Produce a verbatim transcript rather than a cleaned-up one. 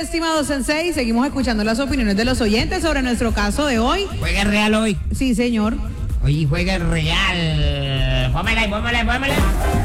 estimado Sensei. Seguimos escuchando las opiniones de los oyentes sobre nuestro caso de hoy. ¿Juega el Real hoy? Sí, señor. Hoy juega el Real. Pómela, pómela, pómela.